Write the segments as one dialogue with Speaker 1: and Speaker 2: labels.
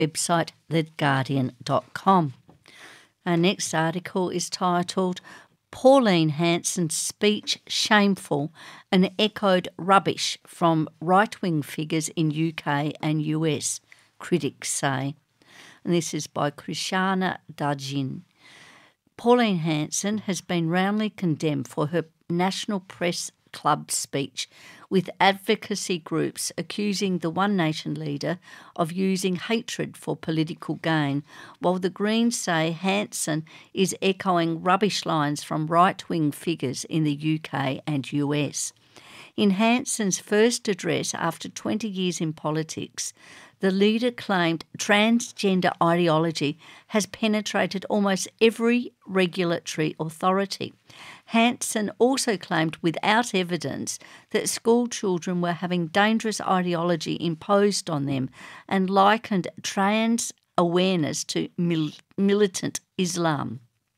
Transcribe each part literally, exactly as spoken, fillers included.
Speaker 1: website the guardian dot com. Our next article is titled Pauline Hanson's Speech Shameful and Echoed Rubbish from Right-Wing Figures in U K and U S, Critics Say. And this is by Krishana Dajin. Pauline Hanson has been roundly condemned for her National Press Club speech, with advocacy groups accusing the One Nation leader of using hatred for political gain, while the Greens say Hanson is echoing rubbish lines from right-wing figures in the U K and U S. In Hanson's first address after twenty years in politics, the leader claimed transgender ideology has penetrated almost every regulatory authority. Hanson also claimed without evidence that school children were having dangerous ideology imposed on them and likened trans awareness to mil- militant Islam.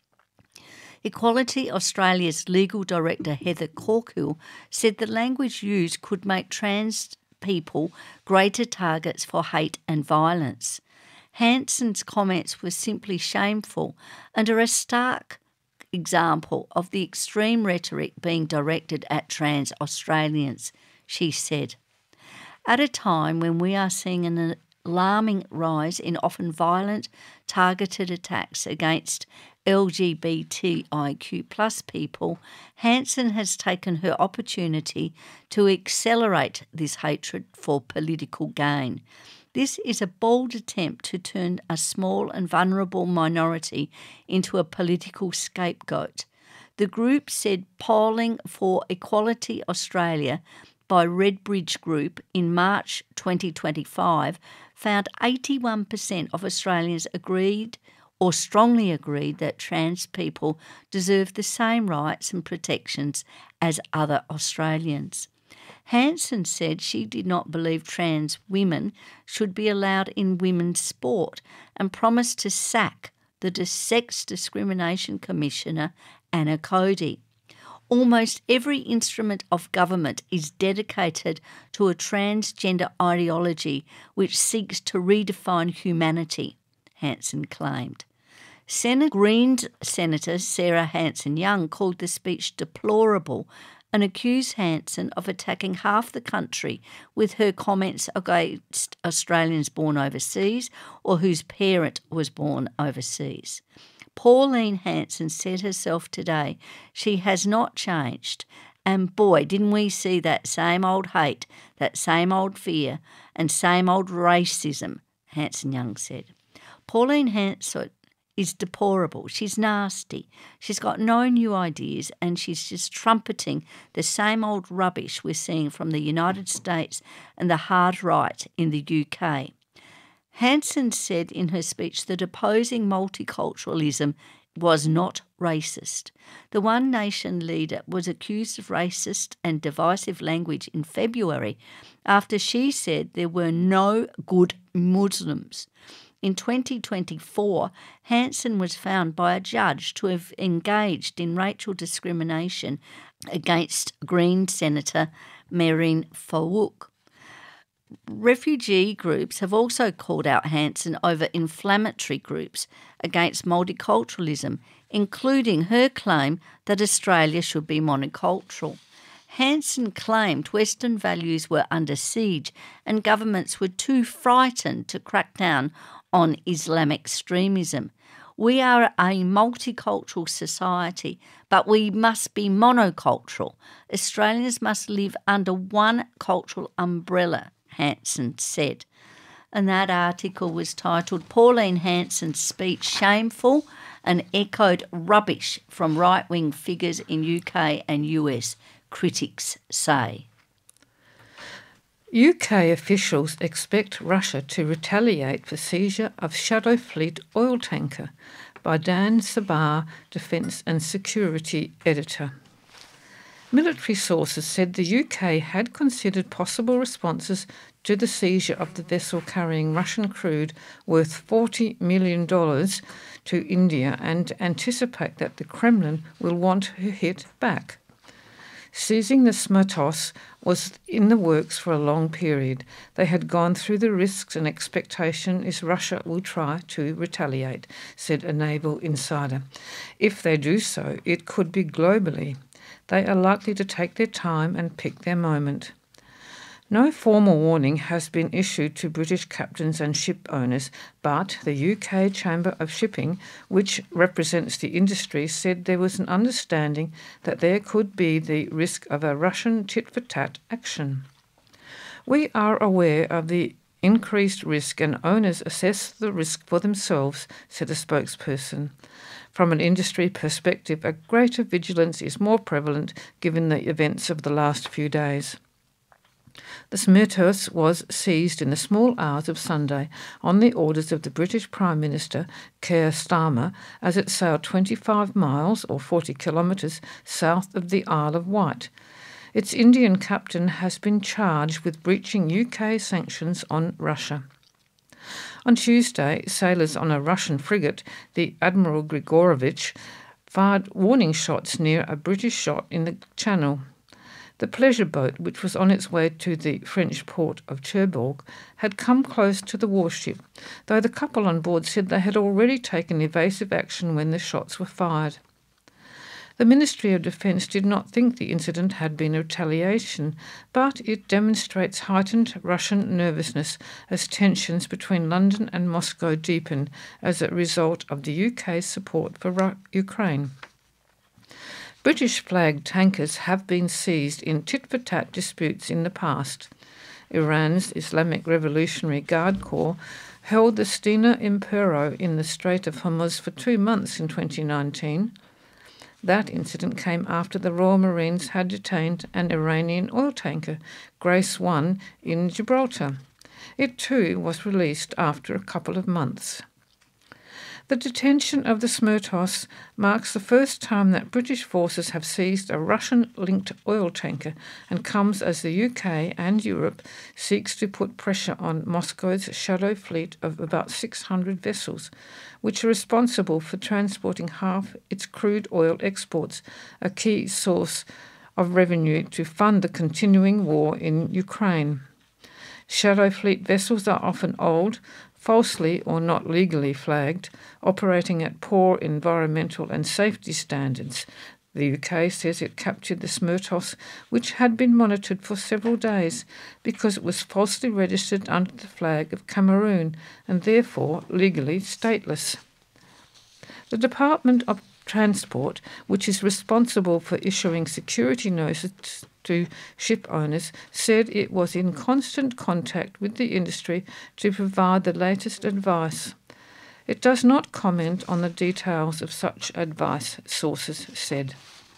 Speaker 1: Equality Australia's legal director Heather Corkill said the language used could make trans people greater targets for hate and violence. Hanson's comments were simply shameful and are a stark example of the extreme rhetoric being directed at trans Australians, she said. At a time when we are seeing an alarming rise in often violent, targeted attacks against L G B T I Q plus people, Hanson has taken her opportunity to accelerate this hatred for political gain. This is a bold attempt to turn a small and vulnerable minority into a political scapegoat. The group said polling for Equality Australia by Redbridge Group in March twenty twenty-five found eighty-one percent of Australians agreed or strongly agreed that trans people deserve the same rights and protections as other Australians. Hanson said she did not believe trans women should be allowed in women's sport and promised to sack the Sex Discrimination Commissioner, Anna Cody. Almost every instrument of government is dedicated to a transgender ideology which seeks to redefine humanity, Hanson claimed. Senate Greens Senator Sarah Hanson-Young called the speech deplorable and accused Hanson of attacking half the country with her comments against Australians born overseas or whose parent was born overseas. Pauline Hanson said herself today she has not changed, and boy, didn't we see that same old hate, that same old fear, and same old racism, Hanson-Young said. Pauline Hanson is deplorable. She's nasty. She's got no new ideas, and she's just trumpeting the same old rubbish we're seeing from the United States and the hard right in the U K. Hanson said in her speech that opposing multiculturalism was not racist. The One Nation leader was accused of racist and divisive language in February after she said there were no good Muslims. In twenty twenty-four, Hanson was found by a judge to have engaged in racial discrimination against Green Senator Mehreen Farouk. Refugee groups have also called out Hanson over inflammatory groups against multiculturalism, including her claim that Australia should be monocultural. Hanson claimed Western values were under siege and governments were too frightened to crack down on Islamic extremism. We are a multicultural society, but we must be monocultural. Australians must live under one cultural umbrella, Hanson said. And that article was titled Pauline Hanson's Speech Shameful and Echoed Rubbish from Right-Wing Figures in U K and U S, Critics Say.
Speaker 2: U K officials expect Russia to retaliate for seizure of Shadow Fleet oil tanker by Dan Sabar, Defence and Security Editor. Military sources said the U K had considered possible responses to the seizure of the vessel carrying Russian crude worth forty million dollars to India and anticipate that the Kremlin will want to hit back. Seizing the Smertos was in the works for a long period. They had gone through the risks, and expectation is Russia will try to retaliate, said a naval insider. If they do so, it could be globally. They are likely to take their time and pick their moment. No formal warning has been issued to British captains and ship owners, but the U K Chamber of Shipping, which represents the industry, said there was an understanding that there could be the risk of a Russian tit-for-tat action. We are aware of the increased risk and owners assess the risk for themselves, said a spokesperson. From an industry perspective, a greater vigilance is more prevalent given the events of the last few days. The Smertos was seized in the small hours of Sunday on the orders of the British Prime Minister, Keir Starmer, as it sailed twenty-five miles or forty kilometres south of the Isle of Wight. Its Indian captain has been charged with breaching U K sanctions on Russia. On Tuesday, sailors on a Russian frigate, the Admiral Grigorovich, fired warning shots near a British yacht in the Channel. The pleasure boat, which was on its way to the French port of Cherbourg, had come close to the warship, though the couple on board said they had already taken evasive action when the shots were fired. The Ministry of Defence did not think the incident had been a retaliation, but it demonstrates heightened Russian nervousness as tensions between London and Moscow deepen as a result of the U K's support for Ru- Ukraine. British-flagged tankers have been seized in tit-for-tat disputes in the past. Iran's Islamic Revolutionary Guard Corps held the Stena Impero in the Strait of Hormuz for two months in twenty nineteen. That incident came after the Royal Marines had detained an Iranian oil tanker, Grace One, in Gibraltar. It too was released after a couple of months. The detention of the Smertos marks the first time that British forces have seized a Russian-linked oil tanker and comes as the U K and Europe seeks to put pressure on Moscow's shadow fleet of about six hundred vessels, which are responsible for transporting half its crude oil exports, a key source of revenue to fund the continuing war in Ukraine. Shadow fleet vessels are often old, falsely or not legally flagged, operating at poor environmental and safety standards. The U K says it captured the Smertos, which had been monitored for several days because it was falsely registered under the flag of Cameroon and therefore legally stateless. The Department of Transport, which is responsible for issuing security notices to ship owners, said it was in constant contact with the industry to provide the latest advice. It does not comment on the details of such advice, sources said.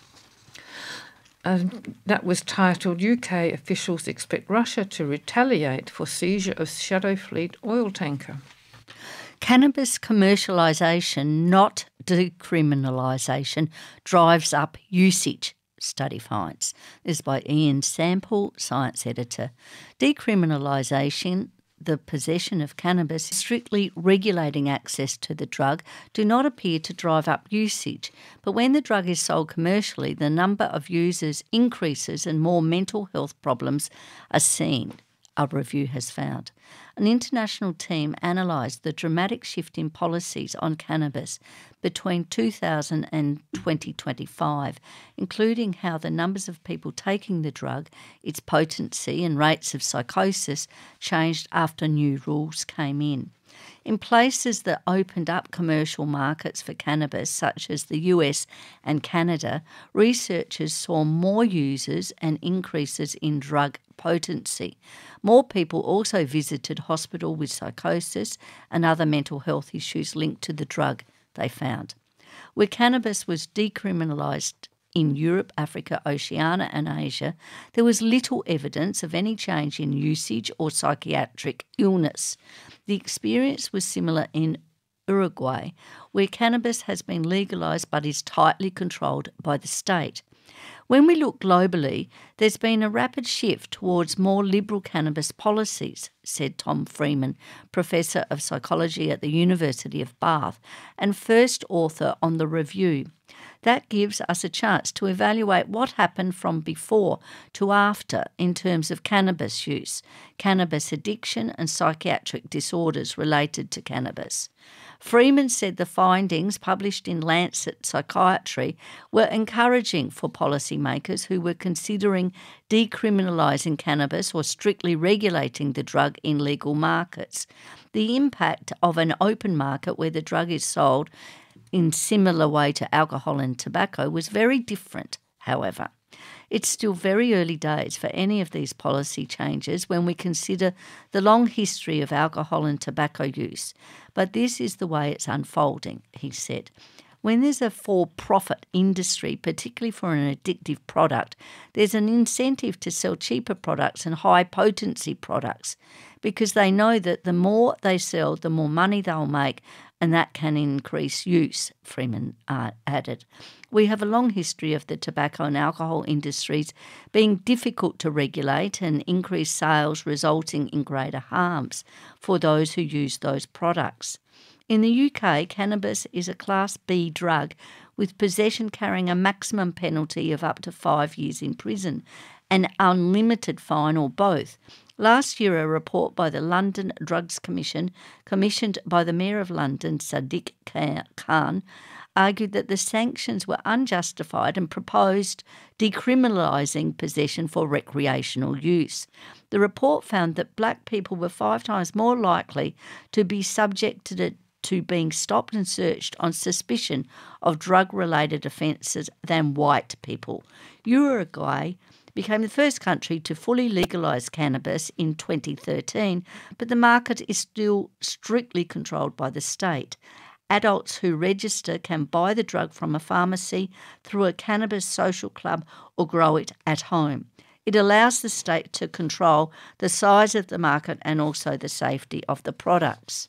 Speaker 2: And that was titled, U K Officials Expect Russia to Retaliate for Seizure of Shadow Fleet Oil Tanker.
Speaker 1: Cannabis commercialisation, not decriminalisation, drives up usage, study finds. This is by Ian Sample, science editor. Decriminalisation, the possession of cannabis, strictly regulating access to the drug, do not appear to drive up usage. But when the drug is sold commercially, the number of users increases and more mental health problems are seen, a review has found. An international team analysed the dramatic shift in policies on cannabis between two thousand and twenty twenty-five, including how the numbers of people taking the drug, its potency and rates of psychosis changed after new rules came in. In places that opened up commercial markets for cannabis, such as the U S and Canada, researchers saw more users and increases in drug potency. More people also visited hospital with psychosis and other mental health issues linked to the drug, they found. Where cannabis was decriminalised in Europe, Africa, Oceania and Asia, there was little evidence of any change in usage or psychiatric illness. The experience was similar in Uruguay, where cannabis has been legalised but is tightly controlled by the state. When we look globally, there's been a rapid shift towards more liberal cannabis policies, said Tom Freeman, Professor of Psychology at the University of Bath and first author on the review. That gives us a chance to evaluate what happened from before to after in terms of cannabis use, cannabis addiction and psychiatric disorders related to cannabis. Freeman said the findings published in Lancet Psychiatry were encouraging for policymakers who were considering decriminalising cannabis or strictly regulating the drug in legal markets. The impact of an open market where the drug is sold in similar way to alcohol and tobacco was very different, however. It's still very early days for any of these policy changes when we consider the long history of alcohol and tobacco use. But this is the way it's unfolding, he said. When there's a for-profit industry, particularly for an addictive product, there's an incentive to sell cheaper products and high-potency products because they know that the more they sell, the more money they'll make, and that can increase use, Freeman uh, added. We have a long history of the tobacco and alcohol industries being difficult to regulate and increase sales resulting in greater harms for those who use those products. In the U K, cannabis is a Class B drug with possession carrying a maximum penalty of up to five years in prison, an unlimited fine or both. Last year, a report by the London Drugs Commission, commissioned by the Mayor of London, Sadiq Khan, argued that the sanctions were unjustified and proposed decriminalising possession for recreational use. The report found that black people were five times more likely to be subjected to being stopped and searched on suspicion of drug-related offences than white people. Uruguay became the first country to fully legalise cannabis in twenty thirteen, but the market is still strictly controlled by the state. Adults who register can buy the drug from a pharmacy, through a cannabis social club, or grow it at home. It allows the state to control the size of the market and also the safety of the products.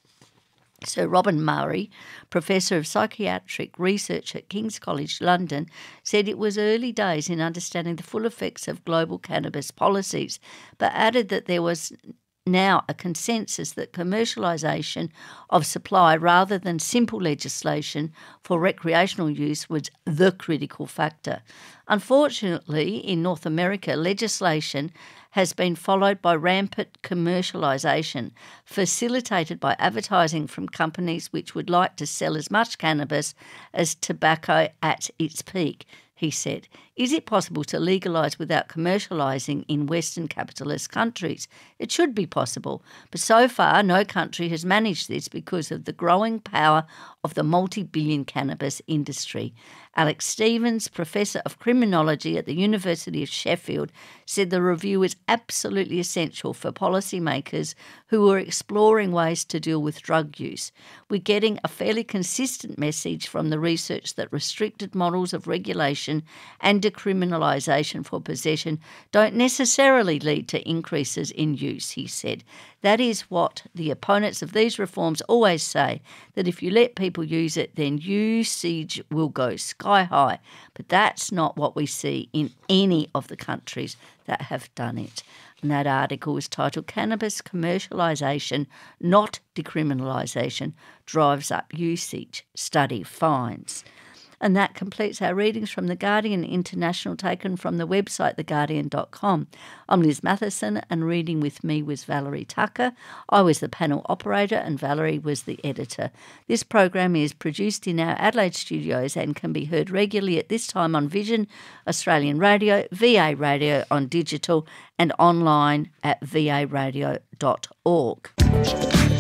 Speaker 1: Sir Robin Murray, Professor of Psychiatric Research at King's College London, said it was early days in understanding the full effects of global cannabis policies, but added that there was now a consensus that commercialisation of supply rather than simple legislation for recreational use was the critical factor. Unfortunately, in North America, legislation has been followed by rampant commercialisation, facilitated by advertising from companies which would like to sell as much cannabis as tobacco at its peak, he said. Is it possible to legalise without commercialising in Western capitalist countries? It should be possible, but so far no country has managed this because of the growing power of the multi-billion cannabis industry. Alex Stevens, Professor of Criminology at the University of Sheffield, said the review is absolutely essential for policymakers who are exploring ways to deal with drug use. We're getting a fairly consistent message from the research that restricted models of regulation and decriminalisation for possession don't necessarily lead to increases in use, he said. That is what the opponents of these reforms always say, that if you let people use it, then usage will go sky high. But that's not what we see in any of the countries that have done it. And that article was titled Cannabis Commercialisation, Not Decriminalisation, Drives Up Usage, Study Finds. And that completes our readings from The Guardian International, taken from the website the guardian dot com. I'm Liz Matheson, and reading with me was Valerie Tucker. I was the panel operator and Valerie was the editor. This program is produced in our Adelaide studios and can be heard regularly at this time on Vision Australian Radio, V A Radio on digital, and online at v a radio dot org.